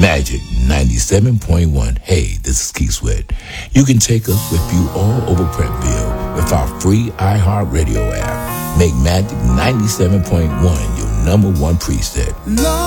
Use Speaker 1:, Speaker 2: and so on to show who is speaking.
Speaker 1: Magic 97.1. Hey, this is Keith Sweat. You can take us with you all over Prentville with our free iHeartRadio app. Make Magic 97.1 your number one preset.